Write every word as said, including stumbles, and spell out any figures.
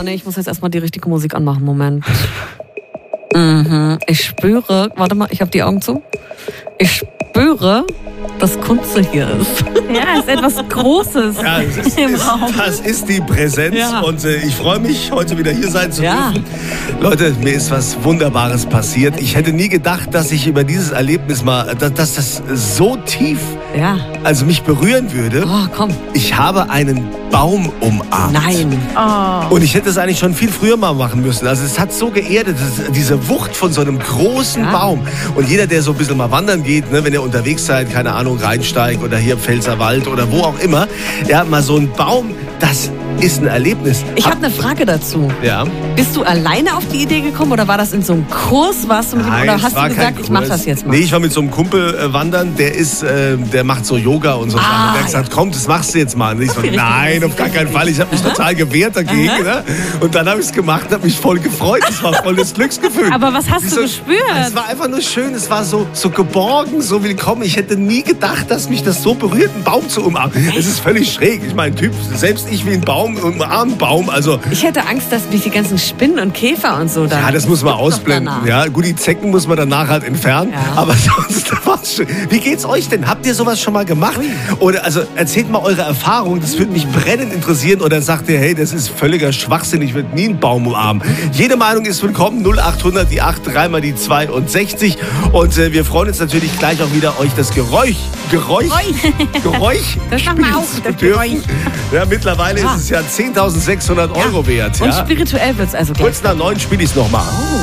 nee, ich muss jetzt erstmal die richtige Musik anmachen. Moment. Mhm. Ich spüre, warte mal, ich habe die Augen zu. Ich spüre, dass Kunze hier ist. Ja, es ist etwas Großes Ja, das ist, im ist, Raum. das ist die Präsenz Ja. und äh, ich freue mich, heute wieder hier sein zu Ja. dürfen. Leute, mir ist was Wunderbares passiert. Ich hätte nie gedacht, dass ich über dieses Erlebnis mal, dass, dass das so tief, Ja. also mich berühren würde. Oh, komm. Ich habe einen Baum umarmt. Nein. Oh. Und ich hätte es eigentlich schon viel früher mal machen müssen. Also es hat so geerdet, das, diese Wucht von so einem großen Ja. Baum. Und jeder, der so ein bisschen mal wandern geht, ne, wenn ihr unterwegs seid, keine Ahnung, Rheinsteig oder hier im Pfälzerwald oder wo auch immer, ja, mal so ein Baum, das ist ein Erlebnis. Ich habe eine Frage dazu. Ja. Bist du alleine auf die Idee gekommen oder war das in so einem Kurs? Warst du mit ihm, Nein, oder es hast war du kein gesagt, ich mache Kurs. das jetzt mal? Nee, ich war mit so einem Kumpel äh, wandern, der ist, äh, der macht so Yoga und so Ah, Sachen. Der hat gesagt, ja. komm, das machst du jetzt mal. Und ich so, die richtige nein, auf Musik. gar keinen Fall. Ich habe mich total gewehrt dagegen. Ne? Und dann habe ich es gemacht, habe mich voll gefreut. Das war voll das Glücksgefühl. Aber was hast Wie du so- gespürt? Es war einfach nur schön, es war so, so geborgen, so willkommen. Ich hätte nie gedacht, dass mich das so berührt, einen Baum zu umarmen. Es ist völlig schräg. Ich meine, Typ, selbst ich wie ein Baum, umarme einen Baum. Also, Ich hätte Angst, dass mich die ganzen Spinnen und Käfer und so da. ja, das muss man gibt's doch ausblenden. danach. Ja, gut, die Zecken muss man danach halt entfernen. Ja. Aber sonst war's schön. Wie geht's euch denn? Habt ihr sowas schon mal gemacht? Oder also erzählt mal eure Erfahrung. Das würde mich brennend interessieren. Oder sagt ihr, hey, das ist völliger Schwachsinn. Ich würde nie einen Baum umarmen. Jede Meinung ist willkommen. null achthundert, die acht, drei mal die zweiundsechzig. Und äh, wir freuen uns natürlich gleich auch wieder, euch das Geräusch, Geräusch, Geräusch Das machen wir spielen auch, zu das dürfen. Geräusch. Ja, mittlerweile Ah. ist es ja zehntausendsechshundert Euro wert. Und Ja? spirituell wird's also gleich. Kurz nach neun spiele ich es nochmal. Oh.